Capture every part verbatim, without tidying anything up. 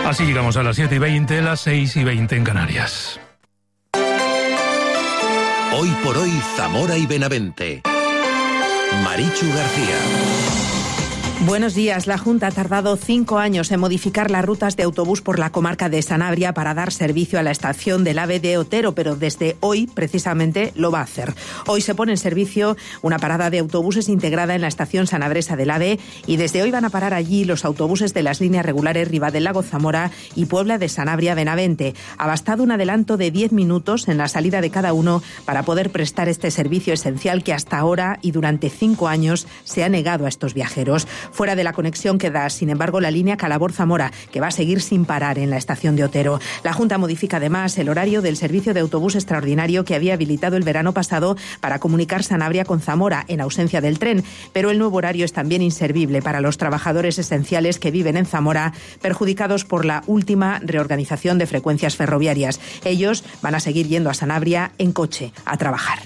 Así llegamos a las siete y veinte, las seis y veinte en Canarias. Hoy por hoy, Zamora y Benavente. Marichu García. Buenos días. La Junta ha tardado cinco años en modificar las rutas de autobús por la comarca de Sanabria para dar servicio a la estación del AVE de Otero, pero desde hoy, precisamente, lo va a hacer. Hoy se pone en servicio una parada de autobuses integrada en la estación sanabresa del AVE y desde hoy van a parar allí los autobuses de las líneas regulares Riva del Lago Zamora y Puebla de Sanabria Benavente. Ha bastado un adelanto de diez minutos en la salida de cada uno para poder prestar este servicio esencial que hasta ahora y durante cinco años se ha negado a estos viajeros. Fuera de la conexión queda, sin embargo, la línea Calabor-Zamora, que va a seguir sin parar en la estación de Otero. La Junta modifica además el horario del servicio de autobús extraordinario que había habilitado el verano pasado para comunicar Sanabria con Zamora, en ausencia del tren. Pero el nuevo horario es también inservible para los trabajadores esenciales que viven en Zamora, perjudicados por la última reorganización de frecuencias ferroviarias. Ellos van a seguir yendo a Sanabria en coche a trabajar.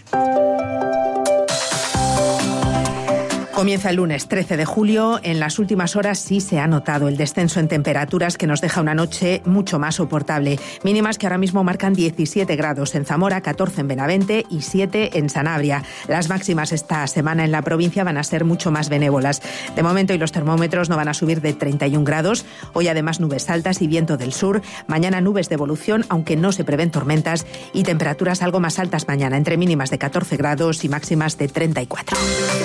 Comienza el lunes trece de julio. En las últimas horas sí se ha notado el descenso en temperaturas que nos deja una noche mucho más soportable. Mínimas que ahora mismo marcan diecisiete grados en Zamora, catorce en Benavente y siete en Sanabria. Las máximas esta semana en la provincia van a ser mucho más benévolas. De momento y los termómetros no van a subir de treinta y un grados. Hoy además nubes altas y viento del sur. Mañana nubes de evolución, aunque no se prevén tormentas, y temperaturas algo más altas mañana, entre mínimas de catorce grados y máximas de treinta y cuatro.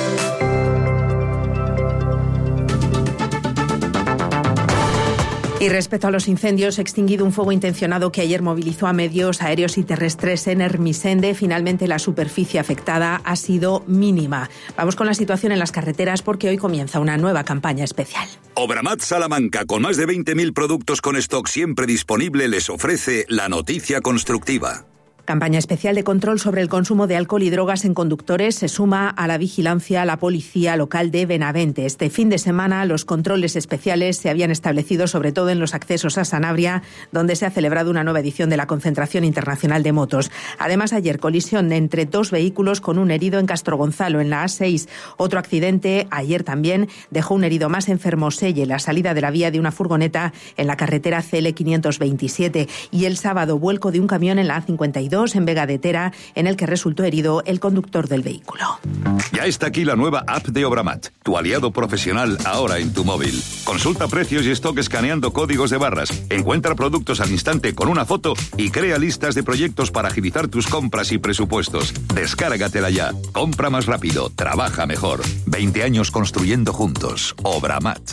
Y respecto a los incendios, extinguido un fuego intencionado que ayer movilizó a medios aéreos y terrestres en Ermisende. Finalmente la superficie afectada ha sido mínima. Vamos con la situación en las carreteras porque hoy comienza una nueva campaña especial. Obramat Salamanca, con más de veinte mil productos con stock siempre disponible, les ofrece la noticia constructiva. Campaña especial de control sobre el consumo de alcohol y drogas en conductores se suma a la vigilancia a la policía local de Benavente. Este fin de semana los controles especiales se habían establecido sobre todo en los accesos a Sanabria, donde se ha celebrado una nueva edición de la Concentración Internacional de Motos. Además, ayer colisión entre dos vehículos con un herido en Castrogonzalo, en la A seis. Otro accidente, ayer también, dejó un herido más en Fermoselle, la salida de la vía de una furgoneta en la carretera C L quinientos veintisiete. Y el sábado, vuelco de un camión en la A cincuenta y dos en Vega de Tera, en el que resultó herido el conductor del vehículo. Ya está aquí la nueva app de Obramat, tu aliado profesional ahora en tu móvil. Consulta precios y stock escaneando códigos de barras, encuentra productos al instante con una foto y crea listas de proyectos para agilizar tus compras y presupuestos. Descárgatela ya. Compra más rápido, trabaja mejor. veinte años construyendo juntos. Obramat.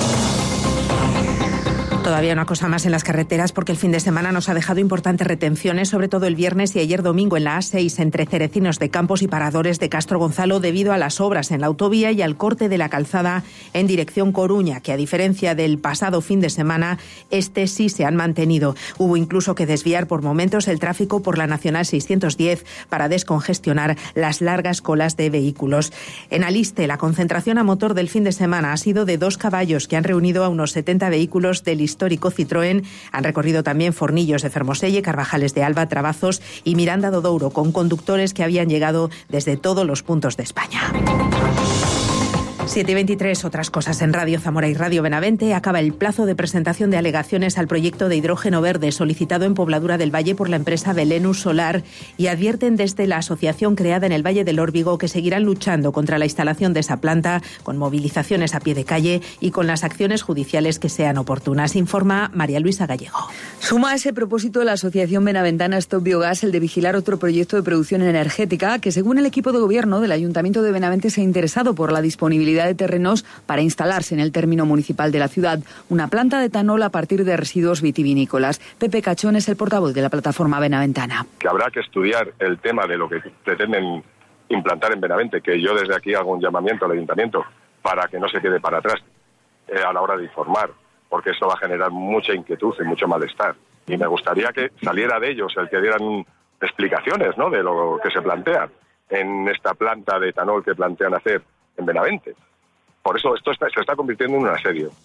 Todavía una cosa más en las carreteras porque el fin de semana nos ha dejado importantes retenciones, sobre todo el viernes y ayer domingo en la A seis entre Cerecinos de Campos y Paradores de Castrogonzalo debido a las obras en la autovía y al corte de la calzada en dirección Coruña, que a diferencia del pasado fin de semana, este sí se han mantenido. Hubo incluso que desviar por momentos el tráfico por la Nacional seiscientos diez para descongestionar las largas colas de vehículos. En Aliste, la concentración a motor del fin de semana ha sido de dos caballos que han reunido a unos setenta vehículos del histórico Citroën. Han recorrido también Fornillos de Fermoselle, Carvajales de Alba, Trabazos y Miranda do Douro, con conductores que habían llegado desde todos los puntos de España. siete y veintitrés, otras cosas en Radio Zamora y Radio Benavente. Acaba el plazo de presentación de alegaciones al proyecto de hidrógeno verde solicitado en Pobladura del Valle por la empresa Belenus Solar y advierten desde la asociación creada en el Valle del Órbigo que seguirán luchando contra la instalación de esa planta con movilizaciones a pie de calle y con las acciones judiciales que sean oportunas, informa María Luisa Gallego. Suma a ese propósito la asociación benaventana Stop Biogas el de vigilar otro proyecto de producción energética que, según el equipo de gobierno del Ayuntamiento de Benavente, se ha interesado por la disponibilidad de terrenos para instalarse en el término municipal de la ciudad una planta de etanol a partir de residuos vitivinícolas. Pepe Cachón es el portavoz de la plataforma benaventana. Que habrá que estudiar el tema de lo que pretenden implantar en Benavente, que yo desde aquí hago un llamamiento al ayuntamiento para que no se quede para atrás eh, a la hora de informar, porque eso va a generar mucha inquietud y mucho malestar. Y me gustaría que saliera de ellos el que dieran explicaciones, ¿no?, de lo que se plantea en esta planta de etanol que plantean hacer en Benavente. Por eso esto está, se está convirtiendo en un asedio.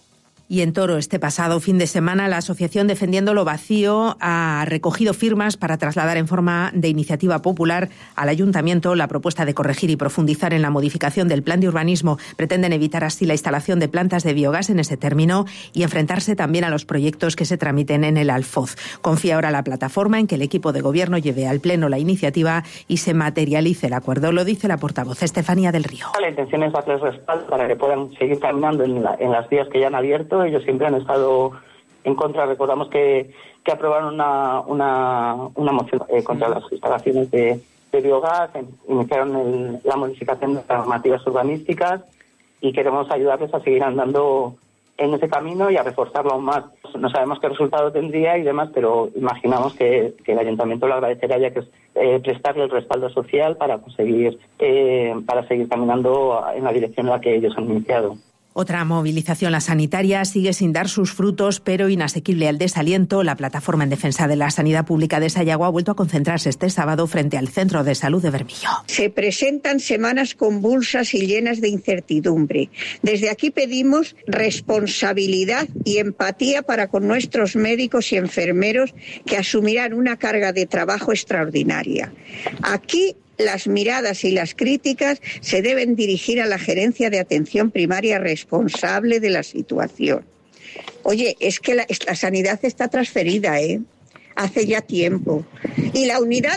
Y en Toro, este pasado fin de semana, la asociación Defendiendo lo Vacío ha recogido firmas para trasladar en forma de iniciativa popular al Ayuntamiento la propuesta de corregir y profundizar en la modificación del plan de urbanismo. Pretenden evitar así la instalación de plantas de biogás en ese término y enfrentarse también a los proyectos que se tramiten en el Alfoz. Confía ahora la plataforma en que el equipo de gobierno lleve al Pleno la iniciativa y se materialice el acuerdo. Lo dice la portavoz Estefanía del Río. La intención es darles respaldo para que puedan seguir caminando en, la, en las vías que ya han abierto. Ellos siempre han estado en contra. Recordamos que, que aprobaron una, una, una moción eh, contra las instalaciones de, de biogás, iniciaron el, la modificación de las normativas urbanísticas y queremos ayudarles a seguir andando en ese camino y a reforzarlo aún más. No sabemos qué resultado tendría y demás, pero imaginamos que, que el Ayuntamiento lo agradecerá, ya que es eh, prestarle el respaldo social para conseguir eh, para seguir caminando en la dirección en la que ellos han iniciado. Otra movilización, la sanitaria, sigue sin dar sus frutos, pero inasequible al desaliento. La plataforma en defensa de la sanidad pública de Sayago ha vuelto a concentrarse este sábado frente al Centro de Salud de Bermillo. Se presentan semanas convulsas y llenas de incertidumbre. Desde aquí pedimos responsabilidad y empatía para con nuestros médicos y enfermeros que asumirán una carga de trabajo extraordinaria. Aquí las miradas y las críticas se deben dirigir a la Gerencia de Atención Primaria responsable de la situación. Oye, es que la, la sanidad está transferida, ¿eh? Hace ya tiempo. Y la unidad